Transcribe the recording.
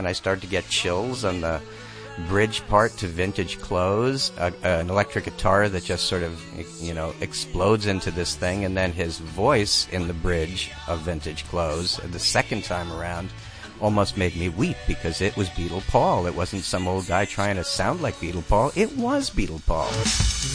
and I started to get chills on the bridge part to Vintage Clothes, an electric guitar that just sort of, explodes into this thing, and then his voice in the bridge of Vintage Clothes the second time around almost made me weep, because it was Beatle Paul. It wasn't some old guy trying to sound like Beatle Paul. It was Beatle Paul.